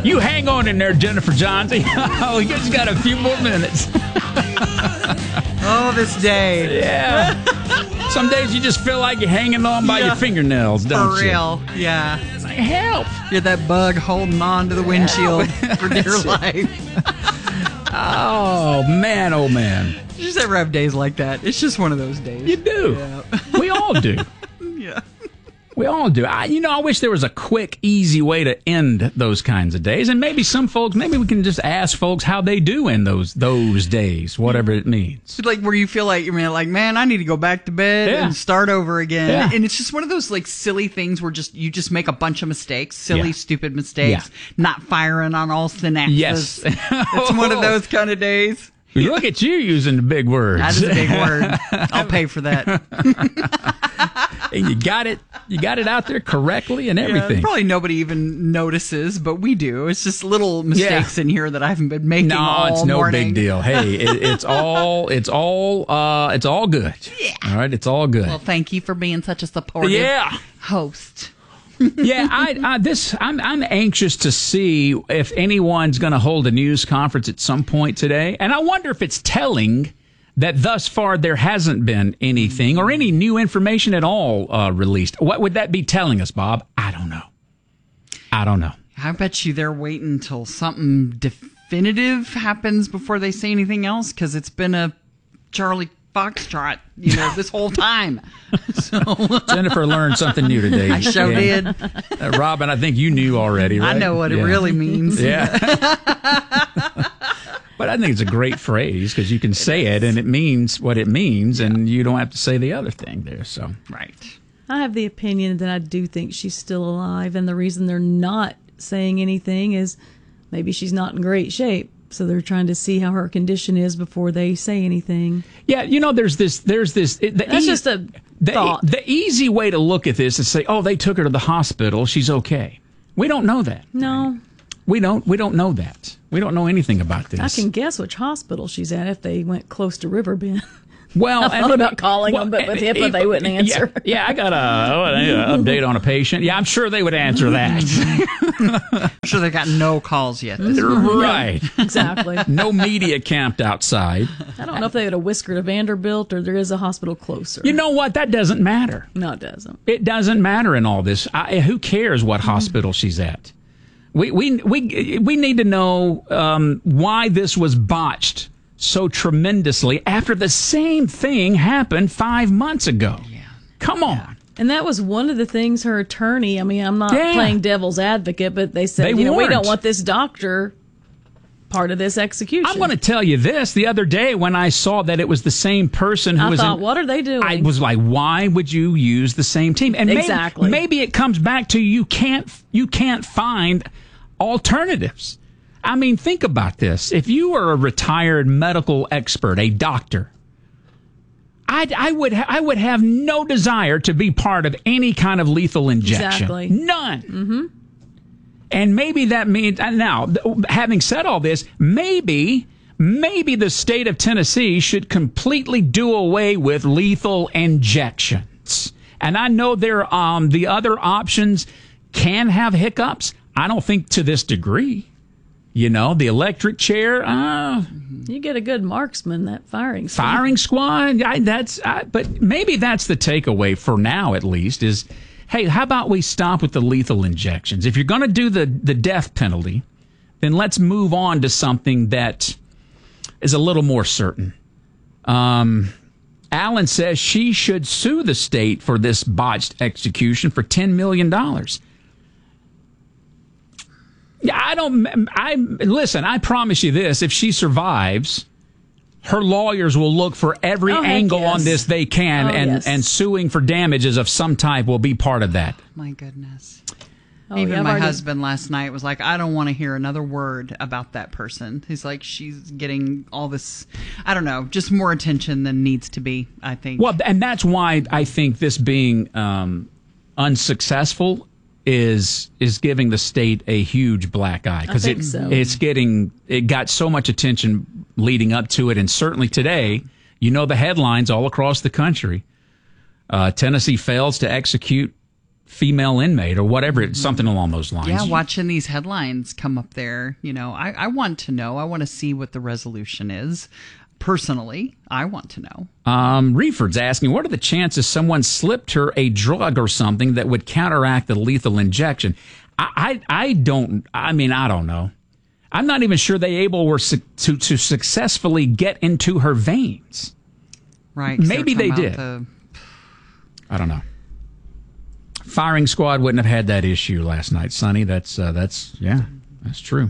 You hang on in there, Jennifer Johnson. Oh, we just got a few more minutes. Oh, this day. Yeah. Some days you just feel like you're hanging on by your fingernails, don't you? For real. Yeah. It's like, help. You're that bug holding on to the windshield for dear life. Oh, man, oh, man. You just ever have days like that? It's just one of those days. You do. Yeah. We all do. Yeah. We all do. I wish there was a quick, easy way to end those kinds of days. And maybe maybe we can just ask folks how they do in those days, whatever it means. It's like where you feel like, man, I need to go back to bed and start over again. Yeah. And it's just one of those like silly things where you just make a bunch of mistakes, silly, stupid mistakes, Yeah. not firing on all synapses. Yes. It's one of those kind of days. Look at you using the big words. That is a big word. I'll pay for that. And you got it out there correctly and everything. Yeah, probably nobody even notices, but we do. It's just little mistakes in here that I haven't been making all it's no morning. big deal. Hey, it's all good. Yeah. All right, it's all good. Well, thank you for being such a supportive host. Yeah, I'm anxious to see if anyone's going to hold a news conference at some point today, and I wonder if it's telling that thus far there hasn't been anything or any new information at all released. What would that be telling us, Bob? I don't know. I bet you they're waiting until something definitive happens before they say anything else, because it's been a Charlie Foxtrot, this whole time. So Jennifer learned something new today. I sure did. Robin, I think you knew already, right? I know what it really means. Yeah. But I think it's a great phrase because you can say it and it means what it means, and you don't have to say the other thing there. So Right. I have the opinion that I do think she's still alive, and the reason they're not saying anything is maybe she's not in great shape. So they're trying to see how her condition is before they say anything. Yeah, there's this. That's just a thought. The easy way to look at this is say, oh, they took her to the hospital. She's okay. We don't know that. No. We don't know that. We don't know anything about this. I can guess which hospital she's at if they went close to Riverbend. Well, I thought about calling them, but with HIPAA they wouldn't answer. Yeah, I got an update on a patient. Yeah, I'm sure they would answer that. I'm sure they got no calls yet. Right. Exactly. No media camped outside. I don't know if they had a whisker to Vanderbilt or there is a hospital closer. You know what? That doesn't matter. No, it doesn't. It doesn't matter in all this. Who cares what hospital she's at? We need to know why this was botched so tremendously after the same thing happened 5 months ago. Yeah. Come on. And that was one of the things her attorney, I'm not playing devil's advocate, but they said, we don't want this doctor part of this execution. I'm going to tell you this. The other day when I saw that it was the same person who what are they doing? I was like, why would you use the same team? And exactly. Maybe it comes back to you can't find alternatives. Think about this. If you were a retired medical expert, a doctor, I would have no desire to be part of any kind of lethal injection. Exactly. None. Mm-hmm. And maybe that means, now, having said all this, maybe the state of Tennessee should completely do away with lethal injections. And I know the other options can have hiccups. I don't think to this degree. The electric chair. You get a good marksman, that firing squad. Firing squad. But maybe that's the takeaway for now, at least, is, hey, how about we stop with the lethal injections? If you're going to do the death penalty, then let's move on to something that is a little more certain. Allen says she should sue the state for this botched execution for $10 million. Listen, I promise you this, if she survives, her lawyers will look for every angle on this they can, and suing for damages of some type will be part of that. My goodness. Even my husband last night was like, I don't want to hear another word about that person. He's like, she's getting all this, I don't know, just more attention than needs to be, I think. Well, and that's why I think this being unsuccessful is giving the state a huge black eye, because it got so much attention leading up to it, and certainly today, the headlines all across the country. Tennessee fails to execute female inmate or whatever, something along those lines. Yeah, watching these headlines come up there, I want to know. I want to see what the resolution is. Personally, I want to know. Reeford's asking, what are the chances someone slipped her a drug or something that would counteract the lethal injection? I don't know. I'm not even sure they were to successfully get into her veins. Right. Maybe they did. I don't know. Firing squad wouldn't have had that issue last night, Sonny. That's true.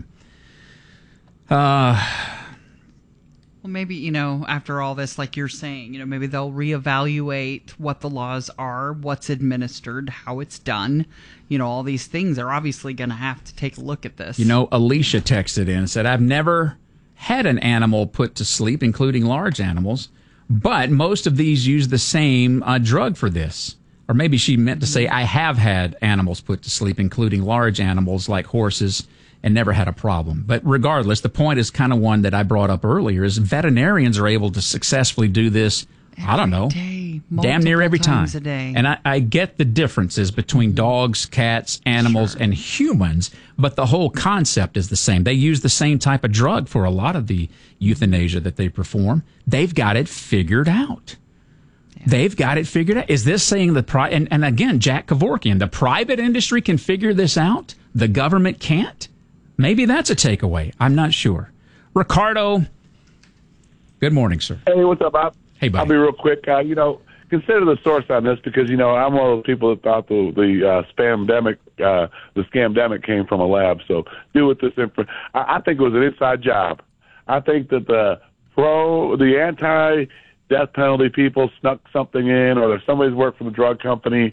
Well, maybe, after all this, like you're saying, maybe they'll reevaluate what the laws are, what's administered, how it's done. All these things are obviously going to have to take a look at this. Alicia texted in and said, I've never had an animal put to sleep, including large animals, but most of these use the same drug for this. Or maybe she meant to say, I have had animals put to sleep, including large animals like horses, and never had a problem. But regardless, the point is kind of one that I brought up earlier, is veterinarians are able to successfully do this, damn near every time. A day. And I get the differences between dogs, cats, animals, and humans, but the whole concept is the same. They use the same type of drug for a lot of the euthanasia that they perform. They've got it figured out. They've got it figured out. Is this saying and again, Jack Kevorkian, the private industry can figure this out? The government can't? Maybe that's a takeaway. I'm not sure. Ricardo, good morning, sir. Hey, what's up, Bob? Hey, buddy. I'll be real quick. Consider the source on this because, I'm one of those people that thought the scamdemic came from a lab. So deal with this. I think it was an inside job. I think that the anti-death penalty people snuck something in, or there's somebody's worked for the drug company,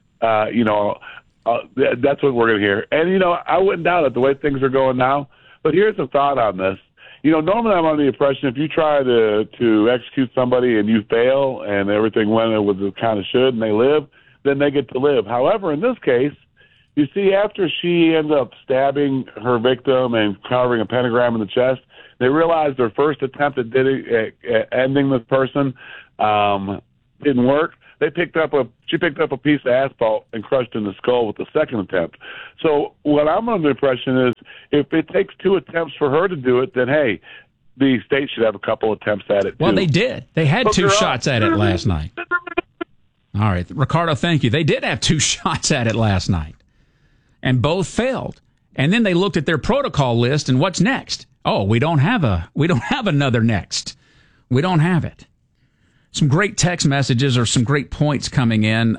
that's what we're going to hear. And, I wouldn't doubt it the way things are going now. But here's a thought on this. Normally I'm under the impression if you try to execute somebody and you fail and everything went as it kind of should and they live, then they get to live. However, in this case, you see, after she ended up stabbing her victim and carving a pentagram in the chest, they realized their first attempt at ending this person didn't work. She picked up a piece of asphalt and crushed in the skull with the second attempt. So what I'm under the impression is if it takes 2 attempts for her to do it, then, hey, the state should have a couple attempts at it, too. Well, they did. They had 2 shots at it last night. All right. Ricardo, thank you. They did have 2 shots at it last night, and both failed. And then they looked at their protocol list, and what's next? Oh, we don't have another next. We don't have it. Some great text messages or some great points coming in.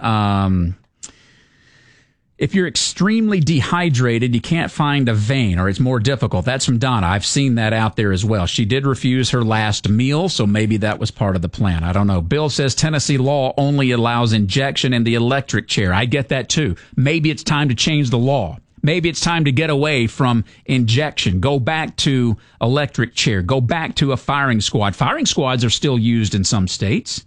If you're extremely dehydrated, you can't find a vein or it's more difficult. That's from Donna. I've seen that out there as well. She did refuse her last meal, so maybe that was part of the plan. I don't know. Bill says Tennessee law only allows injection in the electric chair. I get that too. Maybe it's time to change the law. Maybe it's time to get away from injection. Go back to electric chair. Go back to a firing squad. Firing squads are still used in some states.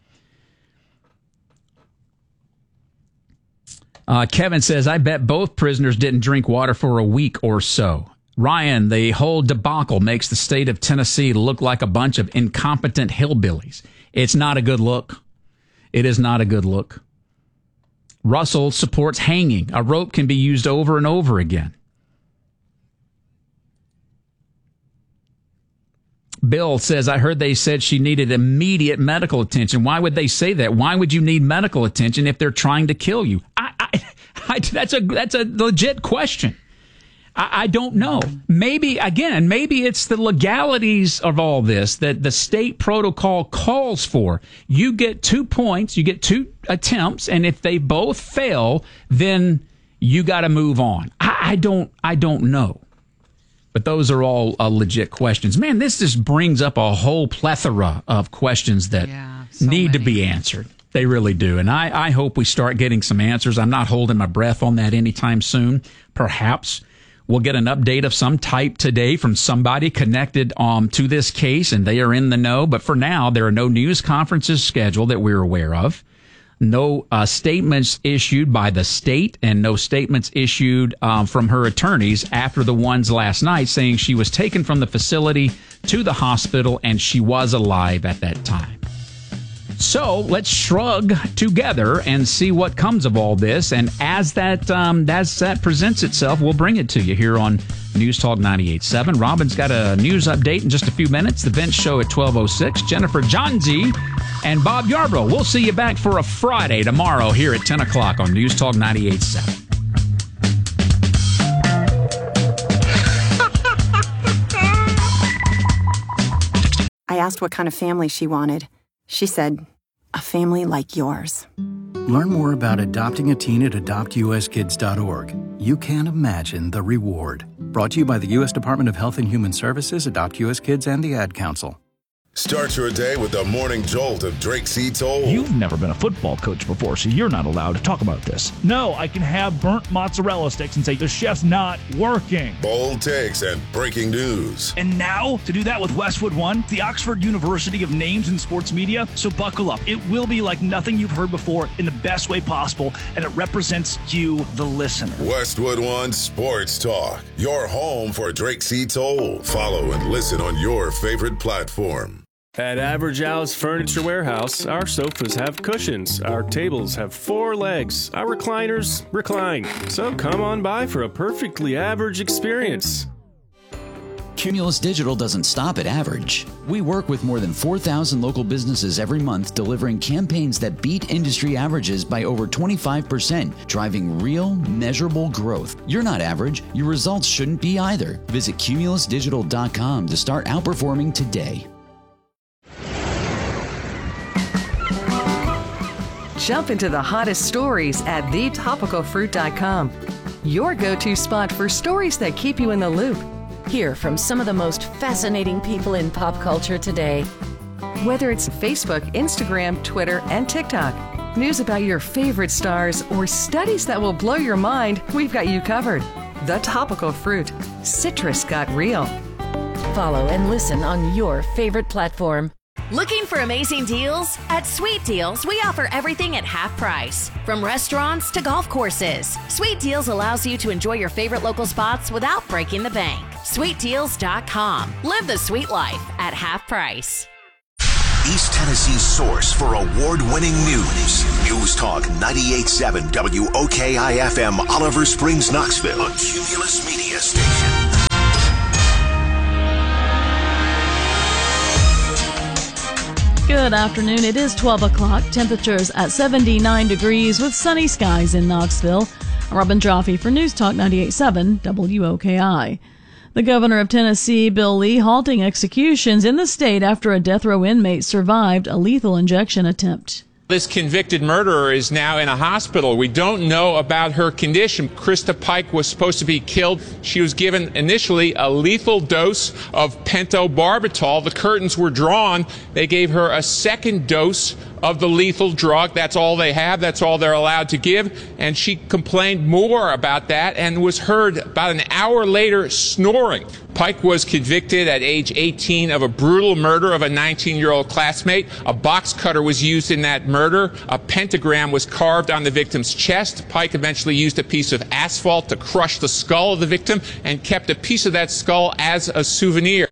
Kevin says, I bet both prisoners didn't drink water for a week or so. Ryan, the whole debacle makes the state of Tennessee look like a bunch of incompetent hillbillies. It's not a good look. It is not a good look. Russell supports hanging. A rope can be used over and over again. Bill says, I heard they said she needed immediate medical attention. Why would they say that? Why would you need medical attention if they're trying to kill you? That's a legit question. I don't know. Maybe it's the legalities of all this that the state protocol calls for. You get 2 points, you get 2 attempts, and if they both fail, then you got to move on. I don't know. But those are all legit questions. Man, this just brings up a whole plethora of questions that need to be answered. They really do. And I hope we start getting some answers. I'm not holding my breath on that anytime soon. Perhaps we'll get an update of some type today from somebody connected to this case, and they are in the know. But for now, there are no news conferences scheduled that we're aware of. No statements issued by the state and no statements issued from her attorneys after the ones last night saying she was taken from the facility to the hospital and she was alive at that time. So let's shrug together and see what comes of all this. And as that presents itself, we'll bring it to you here on News Talk 98.7. Robin's got a news update in just a few minutes. The Vince Show at 12:06. Jennifer Johnsey and Bob Yarbrough. We'll see you back for a Friday tomorrow here at 10 o'clock on News Talk 98.7. I asked what kind of family she wanted. She said, a family like yours. Learn more about adopting a teen at adoptuskids.org. You can't imagine the reward. Brought to you by the U.S. Department of Health and Human Services, Adopt U.S. Kids, and the Ad Council. Start your day with the morning jolt of Drake C. Toll. You've never been a football coach before, so you're not allowed to talk about this. No, I can have burnt mozzarella sticks and say the chef's not working. Bold takes and breaking news. And now, to do that with Westwood One, the Oxford University of Names in Sports Media. So buckle up. It will be like nothing you've heard before in the best way possible, and it represents you, the listener. Westwood One Sports Talk, your home for Drake C. Toll. Follow and listen on your favorite platform. At Average Al's Furniture Warehouse, our sofas have cushions, our tables have 4 legs, our recliners recline. So come on by for a perfectly average experience. Cumulus Digital doesn't stop at average. We work with more than 4,000 local businesses every month, delivering campaigns that beat industry averages by over 25%, driving real, measurable growth. You're not average. Your results shouldn't be either. Visit cumulusdigital.com to start outperforming today. Jump into the hottest stories at thetopicalfruit.com. Your go-to spot for stories that keep you in the loop. Hear from some of the most fascinating people in pop culture today. Whether it's Facebook, Instagram, Twitter, and TikTok, news about your favorite stars, or studies that will blow your mind, we've got you covered. The Topical Fruit. Citrus got real. Follow and listen on your favorite platform. Looking for amazing deals? At Sweet Deals, we offer everything at half price. From restaurants to golf courses, Sweet Deals allows you to enjoy your favorite local spots without breaking the bank. SweetDeals.com. Live the sweet life at half price. East Tennessee's source for award-winning news. News Talk 98.7 WOKI-FM, Oliver Springs, Knoxville. A Cumulus Media Station. Good afternoon. It is 12 o'clock. Temperatures at 79 degrees with sunny skies in Knoxville. I'm Robin Jaffe for News Talk 98.7 WOKI. The governor of Tennessee, Bill Lee, halting executions in the state after a death row inmate survived a lethal injection attempt. This convicted murderer is now in a hospital. We don't know about her condition. Krista Pike was supposed to be killed. She was given initially a lethal dose of pentobarbital. The curtains were drawn. They gave her a second dose of the lethal drug. That's all they have. That's all they're allowed to give. And she complained more about that and was heard about an hour later snoring. Pike was convicted at age 18 of a brutal murder of a 19-year-old classmate. A box cutter was used in that murder. A pentagram was carved on the victim's chest. Pike eventually used a piece of asphalt to crush the skull of the victim and kept a piece of that skull as a souvenir.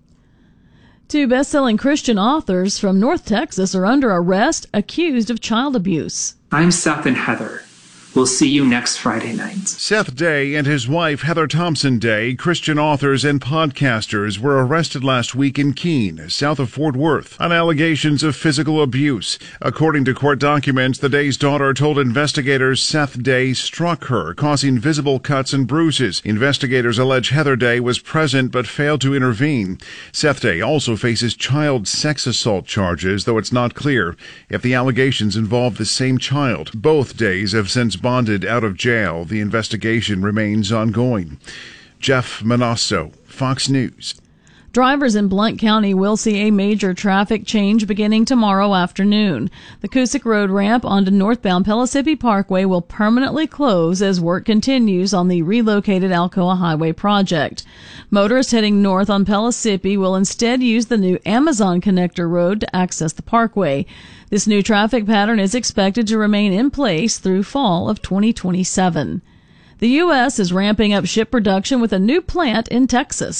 2 best-selling Christian authors from North Texas are under arrest, accused of child abuse. I'm Seth and Heather. We'll see you next Friday night. Seth Day and his wife Heather Thompson Day, Christian authors and podcasters, were arrested last week in Keene, south of Fort Worth, on allegations of physical abuse. According to court documents, the Day's daughter told investigators Seth Day struck her, causing visible cuts and bruises. Investigators allege Heather Day was present but failed to intervene. Seth Day also faces child sex assault charges, though it's not clear if the allegations involve the same child. Both Days have since bonded out of jail. The investigation remains ongoing. Jeff Manasso, Fox News. Drivers in Blount County will see a major traffic change beginning tomorrow afternoon. The Cusick Road ramp onto northbound Pellissippi Parkway will permanently close as work continues on the relocated Alcoa Highway project. Motorists heading north on Pellissippi will instead use the new Amazon Connector Road to access the parkway. This new traffic pattern is expected to remain in place through fall of 2027. The U.S. is ramping up ship production with a new plant in Texas.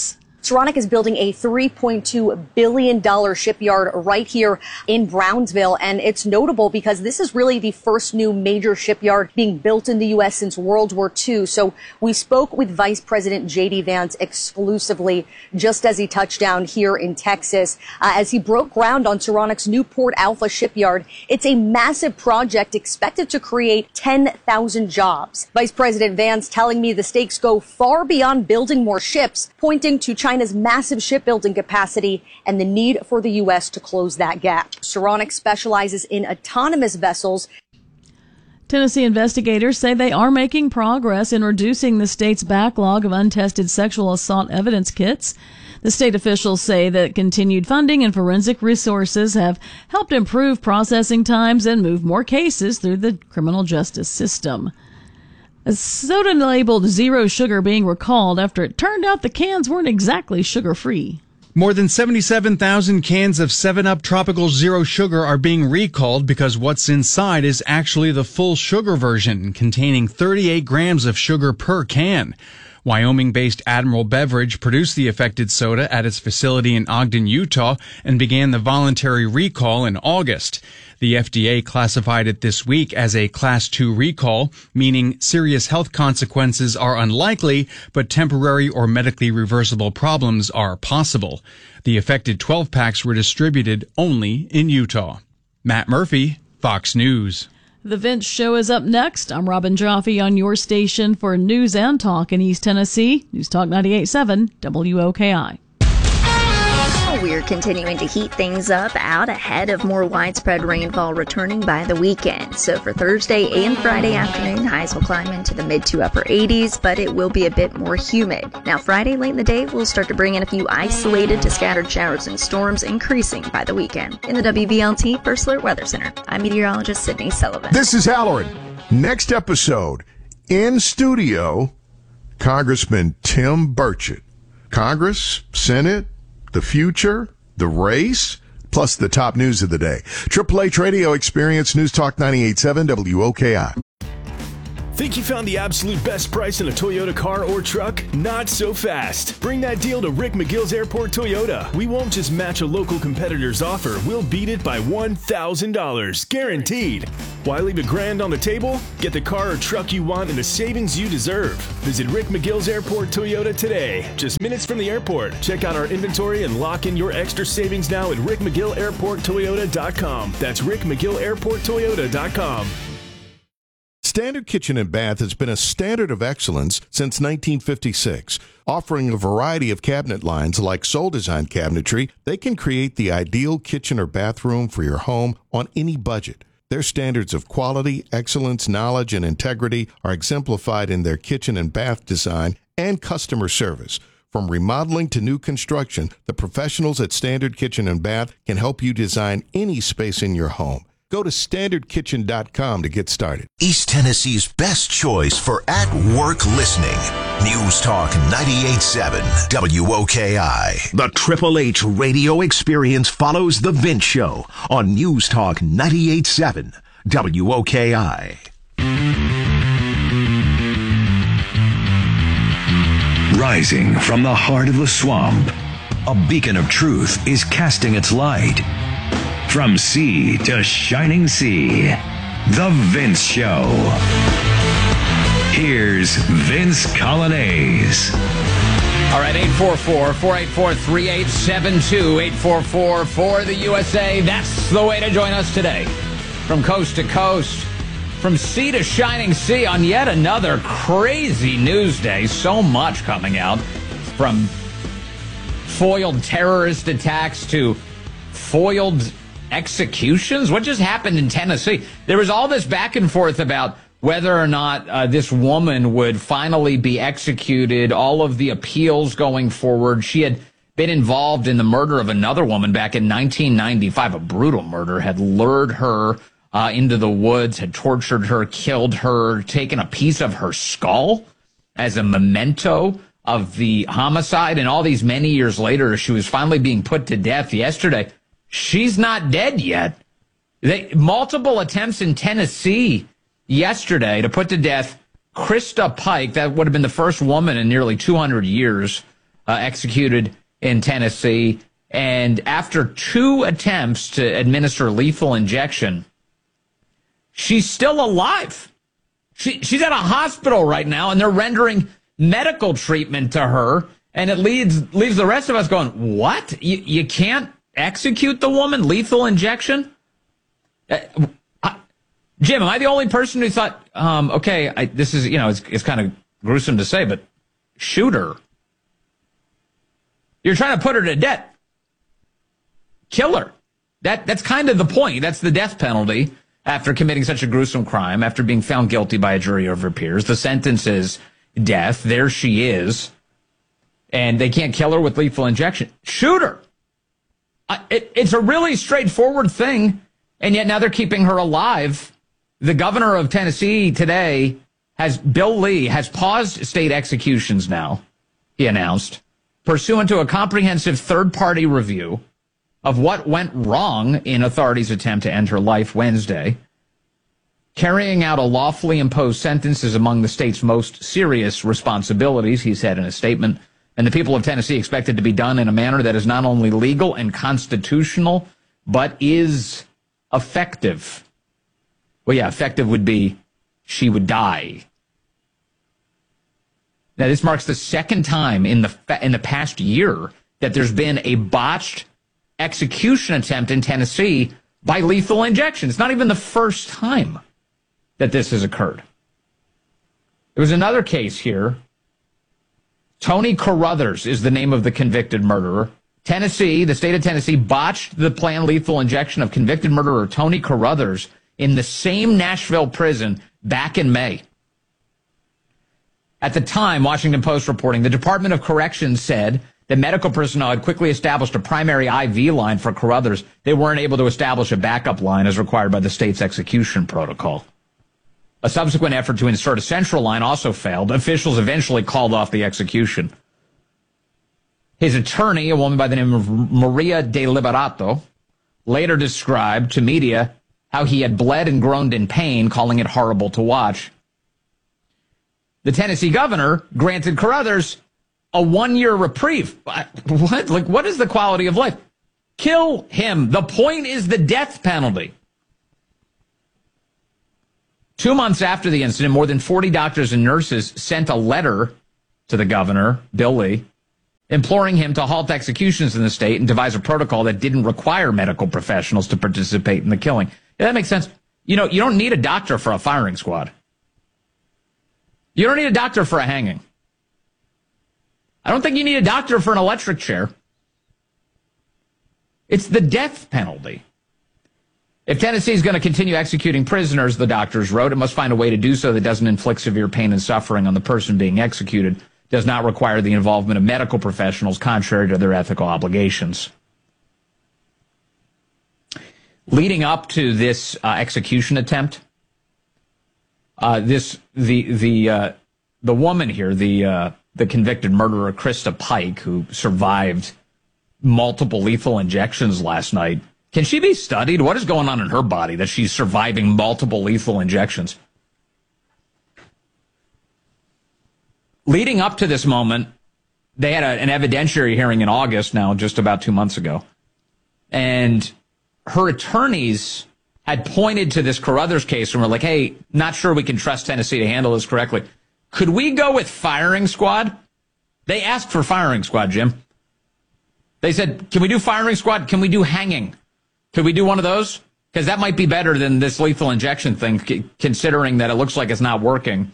Saronic is building a $3.2 billion shipyard right here in Brownsville. And it's notable because this is really the first new major shipyard being built in the U.S. since World War II. So we spoke with Vice President J.D. Vance exclusively just as he touched down here in Texas. As he broke ground on Saronic's new Port Alpha shipyard, it's a massive project expected to create 10,000 jobs. Vice President Vance telling me the stakes go far beyond building more ships, pointing to China's massive shipbuilding capacity and the need for the U.S. to close that gap. Saronic specializes in autonomous vessels. Tennessee investigators say they are making progress in reducing the state's backlog of untested sexual assault evidence kits. The state officials say that continued funding and forensic resources have helped improve processing times and move more cases through the criminal justice system. A soda labeled Zero Sugar being recalled after it turned out the cans weren't exactly sugar-free. More than 77,000 cans of 7-Up Tropical Zero Sugar are being recalled because what's inside is actually the full sugar version, containing 38 grams of sugar per can. Wyoming-based Admiral Beverage produced the affected soda at its facility in Ogden, Utah, and began the voluntary recall in August. The FDA classified it this week as a Class 2 recall, meaning serious health consequences are unlikely, but temporary or medically reversible problems are possible. The affected 12-packs were distributed only in Utah. Matt Murphy, Fox News. The Vince Show is up next. I'm Robin Jaffe on your station for news and talk in East Tennessee. News Talk 98.7 WOKI. We're continuing to heat things up out ahead of more widespread rainfall returning by the weekend. So for Thursday and Friday afternoon, highs will climb into the mid to upper 80s, but it will be a bit more humid. Now Friday late in the day, we'll start to bring in a few isolated to scattered showers and storms, increasing by the weekend. In the WVLT First Alert Weather Center, I'm meteorologist Sydney Sullivan. This is Halloran. Next episode, in studio, Congressman Tim Burchett. Congress, Senate, the future, the race, plus the top news of the day. Triple H Radio Experience, News Talk 98.7 WOKI. Think you found the absolute best price in a Toyota car or truck? Not so fast. Bring that deal to Rick McGill's Airport Toyota. We won't just match a local competitor's offer. We'll beat it by $1,000. Guaranteed. Why leave $1,000 on the table? Get the car or truck you want and the savings you deserve. Visit Rick McGill's Airport Toyota today. Just minutes from the airport. Check out our inventory and lock in your extra savings now at rickmcgillairporttoyota.com. That's rickmcgillairporttoyota.com. Standard Kitchen and Bath has been a standard of excellence since 1956. Offering a variety of cabinet lines like Soul Design cabinetry, they can create the ideal kitchen or bathroom for your home on any budget. Their standards of quality, excellence, knowledge, and integrity are exemplified in their kitchen and bath design and customer service. From remodeling to new construction, the professionals at Standard Kitchen and Bath can help you design any space in your home. Go to standardkitchen.com to get started. East Tennessee's best choice for at-work listening. News Talk 98.7 WOKI. The Triple H radio experience follows The Vince Show on News Talk 98.7 WOKI. Rising from the heart of the swamp, a beacon of truth is casting its light. From sea to shining sea, The Vince Show. Here's Vince Colonnese. All right, 844-484-3872, 844 for the USA. That's the way to join us today. From coast to coast, from sea to shining sea on yet another crazy news day. So much coming out, from foiled terrorist attacks to foiled executions. What just happened in Tennessee? There was all this back and forth about whether or not this woman would finally be executed, all of the appeals going forward. She had been involved in the murder of another woman back in 1995, a brutal murder, had lured her into the woods, had tortured her, killed her, taken a piece of her skull as a memento of the homicide. And all these many years later, she was finally being put to death yesterday. She's not dead yet. Multiple attempts in Tennessee yesterday to put to death Krista Pike. That would have been the first woman in nearly 200 years executed in Tennessee. And after 2 attempts to administer lethal injection, she's still alive. She's at a hospital right now, and they're rendering medical treatment to her. And it leaves the rest of us going, what? You can't execute the woman? Lethal injection? Jim, am I the only person who thought, this is, it's kind of gruesome to say, but shoot her. You're trying to put her to death. Kill her. That's kind of the point. That's the death penalty after committing such a gruesome crime, after being found guilty by a jury of her peers. The sentence is death. There she is. And they can't kill her with lethal injection. Shoot her. It's a really straightforward thing, and yet now they're keeping her alive. The governor of Tennessee today Bill Lee has paused state executions now, he announced, pursuant to a comprehensive third-party review of what went wrong in authorities' attempt to end her life Wednesday. Carrying out a lawfully imposed sentence is among the state's most serious responsibilities, he said in a statement. And the people of Tennessee expect it to be done in a manner that is not only legal and constitutional, but is effective. Well, yeah, effective would be she would die. Now, this marks the second time in the past year that there's been a botched execution attempt in Tennessee by lethal injection. It's not even the first time that this has occurred. There was another case here. Tony Carruthers is the name of the convicted murderer. Tennessee, the state of Tennessee, botched the planned lethal injection of convicted murderer Tony Carruthers in the same Nashville prison back in May. At the time, Washington Post reporting, the Department of Corrections said that medical personnel had quickly established a primary IV line for Carruthers. They weren't able to establish a backup line as required by the state's execution protocol. A subsequent effort to insert a central line also failed. Officials eventually called off the execution. His attorney, a woman by the name of Maria De Liberato, later described to media how he had bled and groaned in pain, calling it horrible to watch. The Tennessee governor granted Carruthers a 1-year reprieve. What? What is the quality of life? Kill him. The point is the death penalty. 2 months after the incident, more than 40 doctors and nurses sent a letter to the governor, Bill Lee, imploring him to halt executions in the state and devise a protocol that didn't require medical professionals to participate in the killing. Yeah, that makes sense. You don't need a doctor for a firing squad. You don't need a doctor for a hanging. I don't think you need a doctor for an electric chair. It's the death penalty. If Tennessee is going to continue executing prisoners, the doctors wrote, it must find a way to do so that doesn't inflict severe pain and suffering on the person being executed, does not require the involvement of medical professionals contrary to their ethical obligations. Leading up to this execution attempt, the woman here, the convicted murderer Krista Pike, who survived multiple lethal injections last night, can she be studied? What is going on in her body that she's surviving multiple lethal injections? Leading up to this moment, they had an evidentiary hearing in August now, just about 2 months ago. And her attorneys had pointed to this Carruthers case and were like, hey, not sure we can trust Tennessee to handle this correctly. Could we go with firing squad? They asked for firing squad, Jim. They said, can we do firing squad? Can we do hanging? Could we do one of those? Because that might be better than this lethal injection thing, considering that it looks like it's not working.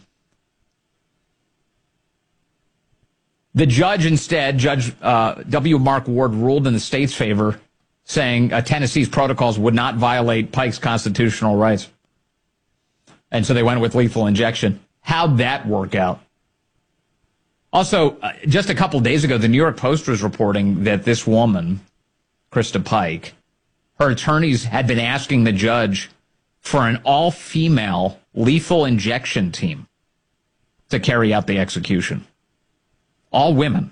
The judge instead, Judge W. Mark Ward, ruled in the state's favor, saying Tennessee's protocols would not violate Pike's constitutional rights. And so they went with lethal injection. How'd that work out? Also, just a couple days ago, the New York Post was reporting that this woman, Krista Pike, her attorneys had been asking the judge for an all-female lethal injection team to carry out the execution. All women.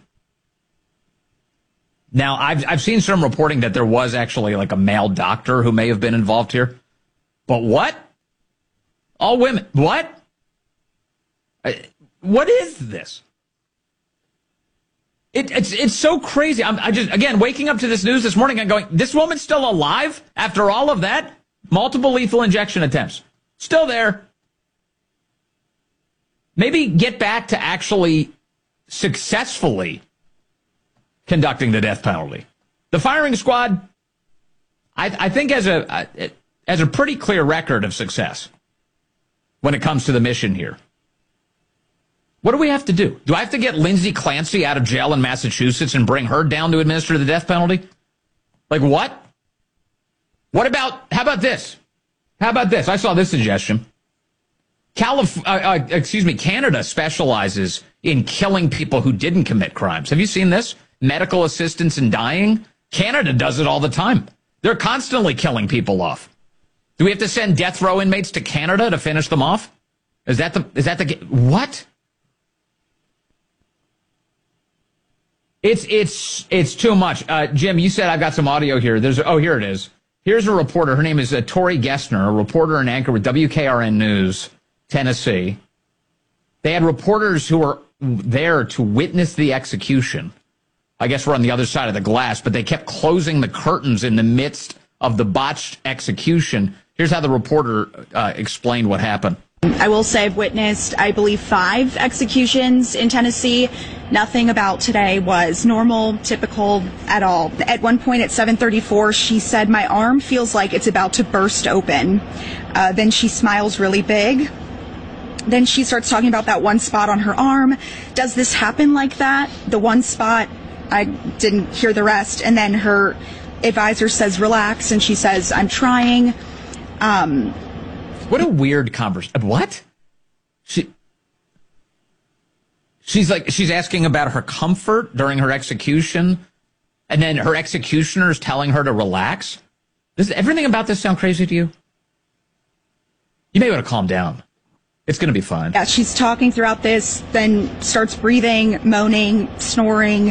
Now, I've seen some reporting that there was actually like a male doctor who may have been involved here. But what? All women. What? What is this? It's so crazy. I just, again, waking up to this news this morning and going, this woman's still alive after all of that? Multiple lethal injection attempts. Still there. Maybe get back to actually successfully conducting the death penalty. The firing squad, I think, has a pretty clear record of success when it comes to the mission here. What do we have to do? Do I have to get Lindsay Clancy out of jail in Massachusetts and bring her down to administer the death penalty? Like what? How about this? I saw this suggestion. Canada specializes in killing people who didn't commit crimes. Have you seen this? Medical assistance in dying? Canada does it all the time. They're constantly killing people off. Do we have to send death row inmates to Canada to finish them off? Is that what? It's too much. Jim, you said I've got some audio here. Here it is. Here's a reporter. Her name is Tori Gessner, a reporter and anchor with WKRN News, Tennessee. They had reporters who were there to witness the execution. I guess we're on the other side of the glass, but they kept closing the curtains in the midst of the botched execution. Here's how the reporter explained what happened. I will say I've witnessed, I believe, 5 executions in Tennessee. Nothing about today was normal, typical at all. At one point at 7:34, she said, "My arm feels like it's about to burst open." Then she smiles really big. Then she starts talking about that one spot on her arm. Does this happen like that? The one spot, I didn't hear the rest. And then her advisor says, "Relax." And she says, "I'm trying." What a weird conversation. What? She's asking about her comfort during her execution, and then her executioner is telling her to relax. Does everything about this sound crazy to you? You may want to calm down. It's going to be fine. Yeah, she's talking throughout this, then starts breathing, moaning, snoring.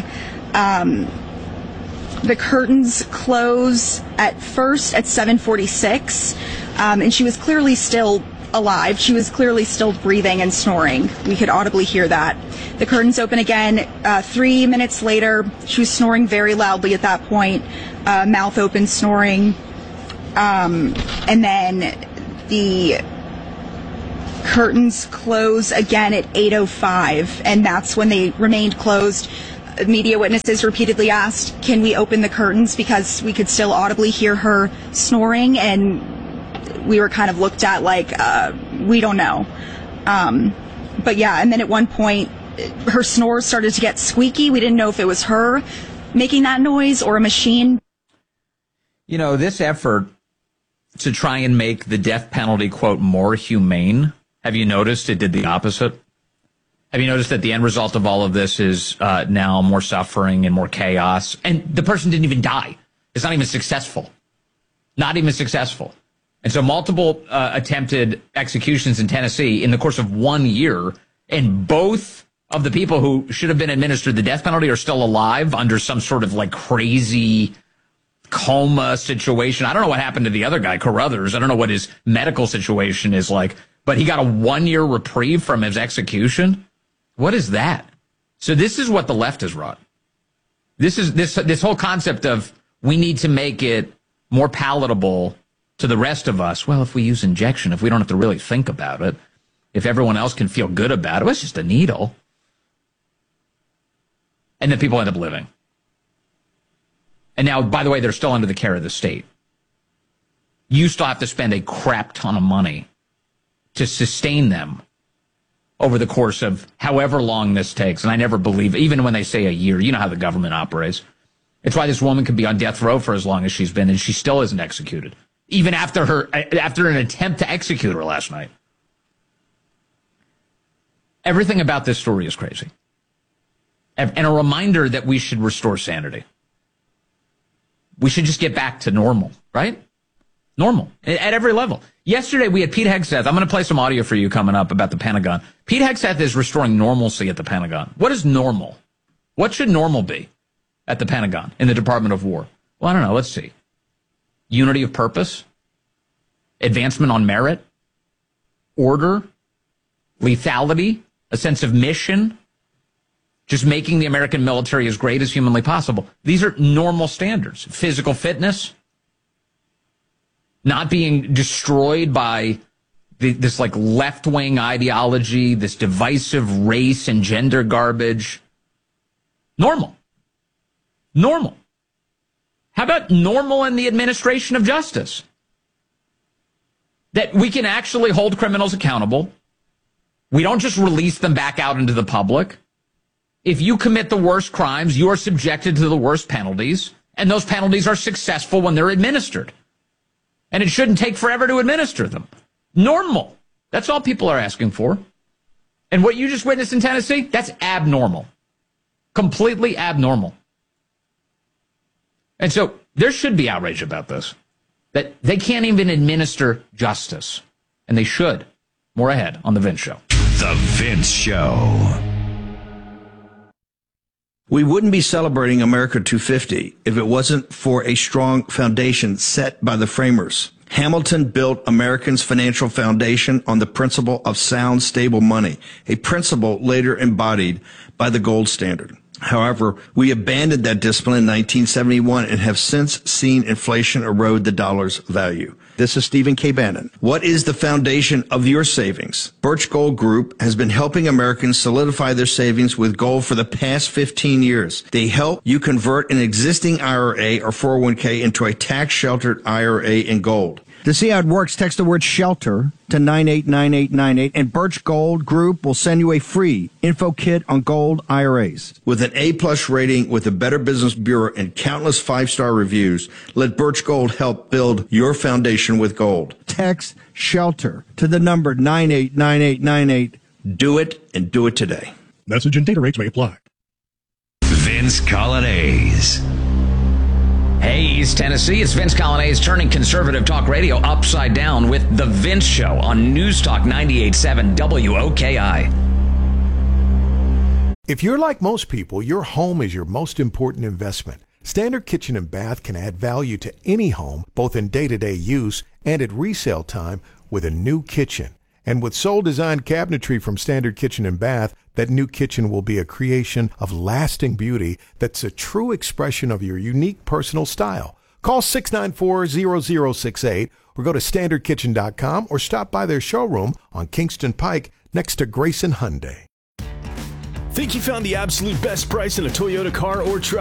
The curtains close at first at 7:46, and she was clearly still alive. She was clearly still breathing and snoring. We could audibly hear that. The curtains open again 3 minutes later. She was snoring very loudly at that point, mouth open, snoring. And then the curtains close again at 8:05, and that's when they remained closed. Media witnesses repeatedly asked, "Can we open the curtains?" because we could still audibly hear her snoring, and we were kind of looked at like, we don't know. But yeah, and then at one point, her snores started to get squeaky. We didn't know if it was her making that noise or a machine. You know, this effort to try and make the death penalty, quote, more humane, have you noticed it did the opposite? Have you noticed that the end result of all of this is now more suffering and more chaos? And the person didn't even die. It's not even successful. Not even successful. And so multiple attempted executions in Tennessee in the course of 1 year, and both of the people who should have been administered the death penalty are still alive under some sort of like crazy coma situation. I don't know what happened to the other guy, Carruthers. I don't know what his medical situation is like, but he got a 1 year reprieve from his execution. What is that? So this is what the left has wrought. This is this whole concept of we need to make it more palatable to the rest of us. Well, if we use injection, if we don't have to really think about it, if everyone else can feel good about it, well, it's just a needle. And then people end up living. And now, by the way, they're still under the care of the state. You still have to spend a crap ton of money to sustain them over the course of however long this takes. And I never believe, even when they say a year, you know how the government operates. It's why this woman could be on death row for as long as she's been, and she still isn't executed, even after an attempt to execute her last night. Everything about this story is crazy. And a reminder that we should restore sanity. We should just get back to normal, right? Normal at every level. Yesterday, we had Pete Hegseth. I'm going to play some audio for you coming up about the Pentagon. Pete Hegseth is restoring normalcy at the Pentagon. What is normal? What should normal be at the Pentagon, in the Department of War? Well, I don't know. Let's see. Unity of purpose, advancement on merit, order, lethality, a sense of mission, just making the American military as great as humanly possible. These are normal standards. Physical fitness, not being destroyed by this like left-wing ideology, this divisive race and gender garbage. Normal. How about normal in the administration of justice? That we can actually hold criminals accountable. We don't just release them back out into the public. If you commit the worst crimes, you are subjected to the worst penalties, and those penalties are successful when they're administered. And it shouldn't take forever to administer them. Normal. That's all people are asking for. And what you just witnessed in Tennessee, that's abnormal. Completely abnormal. And so there should be outrage about this. That they can't even administer justice. And they should. More ahead on The Vince Show. The Vince Show. We wouldn't be celebrating America 250 if it wasn't for a strong foundation set by the framers. Hamilton built Americans' financial foundation on the principle of sound, stable money, a principle later embodied by the gold standard. However, we abandoned that discipline in 1971 and have since seen inflation erode the dollar's value. This is Stephen K. Bannon. What is the foundation of your savings? Birch Gold Group has been helping Americans solidify their savings with gold for the past 15 years. They help you convert an existing IRA or 401k into a tax-sheltered IRA in gold. To see how it works, text the word SHELTER to 989898, and Birch Gold Group will send you a free info kit on gold IRAs. With an A-plus rating with the Better Business Bureau and countless 5-star reviews, let Birch Gold help build your foundation with gold. Text SHELTER to the number 989898. Do it, and do it today. Message and data rates may apply. Vince Coglianese. Hey, East Tennessee, it's Vince Coglianese turning conservative talk radio upside down with The Vince Show on News Talk 98.7 WOKI. If you're like most people, your home is your most important investment. Standard Kitchen and Bath can add value to any home, both in day-to-day use and at resale time, with a new kitchen. And with Soul-designed cabinetry from Standard Kitchen and Bath, that new kitchen will be a creation of lasting beauty that's a true expression of your unique personal style. Call 694-0068 or go to standardkitchen.com or stop by their showroom on Kingston Pike next to Grayson Hyundai. Think you found the absolute best price in a Toyota car or truck?